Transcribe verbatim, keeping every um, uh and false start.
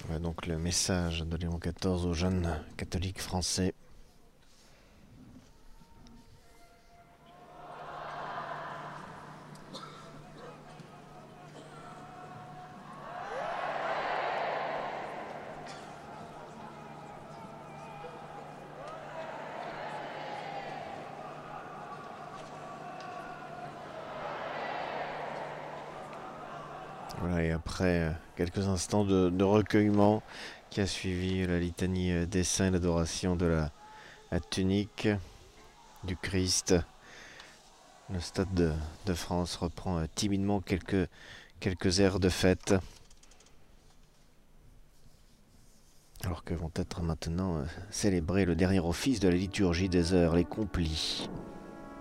Voilà donc le message de Léon quatorze aux jeunes catholiques français. Voilà, et après euh, quelques instants de, de recueillement qui a suivi la litanie euh, des saints et l'adoration de la, la tunique du Christ, le stade de, de France reprend euh, timidement quelques, quelques airs de fête. Alors que vont être maintenant euh, célébrés le dernier office de la liturgie des heures, les complis.